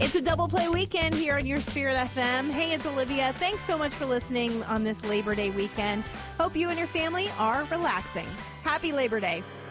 It's a double play weekend here on Your Spirit FM. Hey, it's Olivia. Thanks so much for listening on this Labor Day weekend. Hope you and your family are relaxing. Happy Labor Day.